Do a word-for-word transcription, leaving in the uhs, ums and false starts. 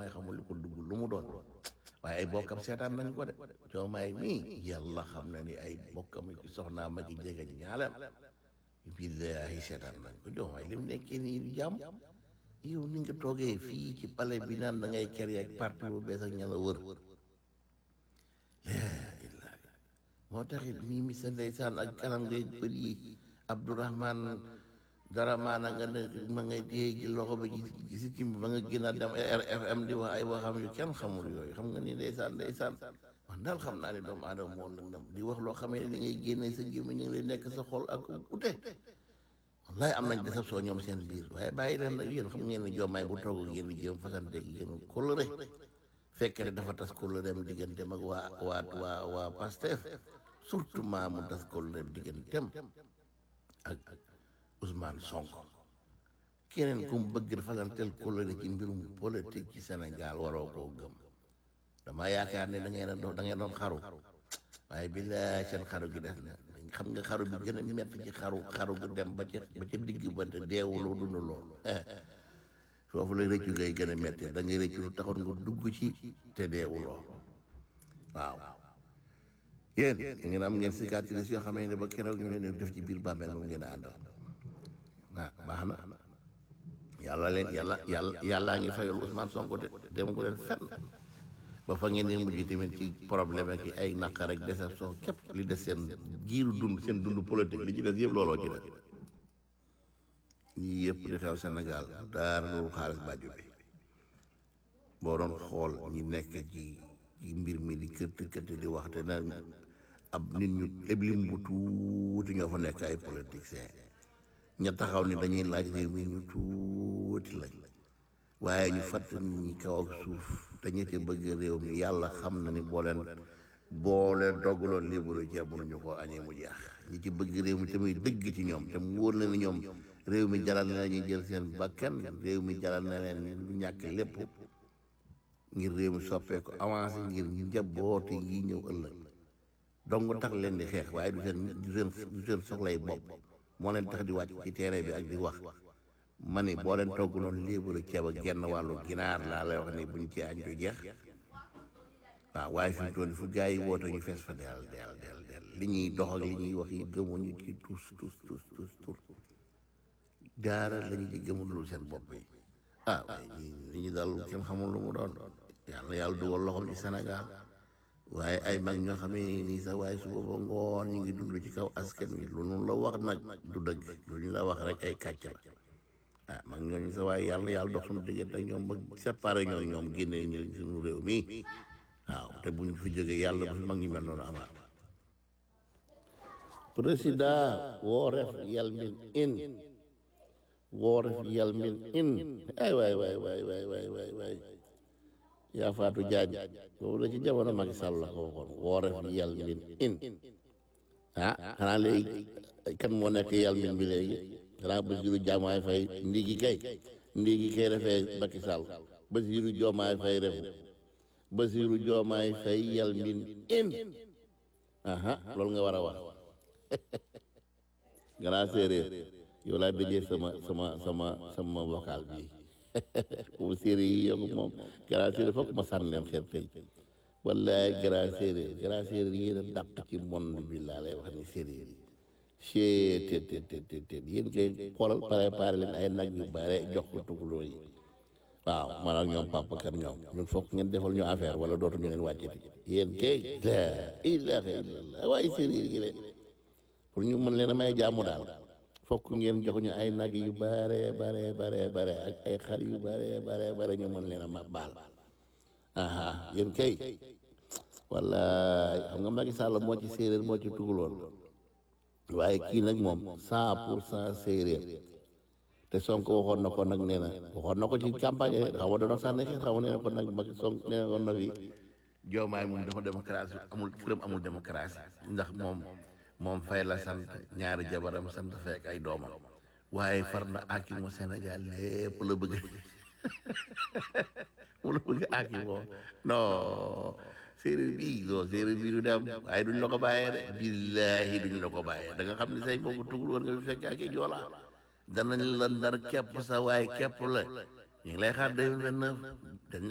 Diomaye xamul li ko dugg lu mu doon waaye ay bokkam seetaan nañ ko de Diomaye mii yàlla xam na ni ay bokkam ci soxnaa ma ki jege ñaaleem billaahi seetaan nañ ko Diomaye li mu nekkee nii du jàmm yow ni nga toogee fii ci palais bi naan da ngay kër ak parti bu bees ak ña la wër moo taxit mii mi sa ndeysaan ak kanam ngay bët yi Abdourahman dara maana nga ne ma ngay téye gi loxo ba ci si kim ba nga génnaat dem R F M di wax ay waxam yu kenn xamul yooyu xam nga ni ndeysaan ndeysaan man daal xam naa ne doomu aadama moo lëndam di wax loo xamee ne li ngay génne sa gémmiñ ñu ngi lay nekk sa xol ak ute wallaay am nañ déception ñoom seen biir waaye bàyyi leen nag yéen xam ngeen ne Diomaye bu toog ak yéen jéem fasante ak yéen kóllëre fekkee ne dafa tas kóllëreem digganteem ak waa waa waa waa Pastef surtout maa mu tas kóllëreem digganteem ak Ousmane Sonko keneen ku mu bëgg fasanteel kóllëre ci mbirum politique ci Sénégal waroo koo gëm dama yaakaar ne da ngeen doon da ngeen doon xaru waaye billaay seen xaru gi des na xam nga xaru bi gën a metti ci xaru xaru gu dem ba ca ba ca digg ba te deewuloo dund loolu foofu la rëccu ngay gën a metti da ngay rëccu lu taxoon nga dugg ci te deewuloo waaw yéen ngeen am ngeen cicatrices yoo xam ne ba keroog ñu leen def ci biir bàmmeel moom ngeen a àndal ah baax na yàlla leen yàlla yàlla yàllaa ngi fayal Ousmane Sonko de dem ko leen fenn ba fa ngeen di mujj tamit ci problème ak ay naqar rek déception képp li des seen giiru dund seen dund politique li ci des yëpp looloo ci des yii yëpp di xew Sénégal daara loolu xaalis bàjju bi boo doon xool ñi nekk ci ci mbir mi di kërti kërti di wax te na ab nit ñu éblim bu tuuti ñoo fa nekk ay politiciens ña taxaw ni dañuy laaj réew mi ñu tuuti lañ waaye ñu fàtt nit ñi kaw ak suuf te ñi ci bëgg réew mi yàlla xam na ni boo leen boo leen doggaloon libéru ceeb mënuñu koo añee mu jeex ñi ci bëgg réew mi te muy dëgg ci ñoom te mu wóor na ni ñoom réew mi jaral na leen ñu jël seen bakkan réew mi jaral na leen lu ñàkk lépp ngir réew mi soppeeku avancé ngir njaboote yi ñëw ëllëg donc tax leen di xeex waaye du seen du seen du seen soxlay bopp moo leen tax di wàcc ci terrain bi ak di wax ma ni boo leen togg noonu léebalu ceeb ak genn wàllu ginaar laa lay wax ni buñ ci añ du jeex waaw waaye fi mu toll fu gars yi woote ñu fees fa del del del del li ñuy dox ak li ñuy wax yi gëmuñu ci tus tus tus tus tus daara lañu ci gëmul seen bopp yi ah waaye li ñu dal kenn xamul lu mu doon yàlla yàlla dugal loxoom ci Sénégal waaye ay mag ñoo xam ne nii sax waaye suba ba ngoon ñu ngi dund ci kaw askan wi lu nu la wax nag du dëgg lu ñu la wax rek ay kàcc la ah mag ñooñu sax waaye yàlla yàlla dox suñu diggante ak ñoom ba séparé ñoom ñoom génnee ñu suñu réew mi waaw te buñ fi jógee yàlla bu fi mag ñu mel noonu amaat président wooref yal min in wooref yal min in ay waay waay waay waay waay waay waay yaa faatu jaaj boobu la ci jamono Macky Sall la ko waxoon wooref yal min in ah xanaa léegi kan moo nekk yal min bi léegi xanaa Bassirou Diomaye Faye ndigi kay ndigi kay refee Macky Sall Bassirou Diomaye Faye refu Bassirou Diomaye Faye yal min in aha loolu nga war a wax grand séeréer yow laa bëggee sama sama sama sama vocal bi bu séeréer yi yow moom grand séeréer foog ma sànni leen xeet tey wallaay grand séeréer grand séeréer yi yéen a dàq ci monde bi laa lay wax ni séeréer yi cee te te te te te yéen koy xoolal préparé leen ay nag yu bare jox ko tukulóor yi waaw man ak ñoom papa kan ñoom ñun foog ngeen defal ñu affaire wala dootuñu leen wàccati yéen kay la ilaha illallah waaye séeréer yi leen pour ñu mën leen a may jàmm daal fokk ngeen jox ñu ay nag yu bare bare bare bare ak ay xar yu bare bare bare ñu mën leen a ma baal aha yéen kay wallaay xam nga Macky Sall moo ci séeréer moo ci tukuloon waaye kii nag moom cent pour cent séeréer te Sonko waxoon na ko nag nee na waxoon na ko ci campagne xaw ma doon sànni xeex xaw ma nee na ko nag Macky Sonko nee na ko nag yi Diomaye moom dafa démocratie amul këram amul démocratie ndax moom moom fay la sant ñaari jabaram sant fekk ay doomam waaye far na aki mo Sénégal lépp la bëgg mu la bëgg aki moo non séeréer bii non séeréer bii du dem waaye duñ la ko bàyyee de billaahi duñ la ko bàyyee da nga xam ne say boobu tugul woon nga fi fekk aki joolaa danañ la ndar képp sa waaye képp la ñu ngi lay xaar deux mille vingt neuf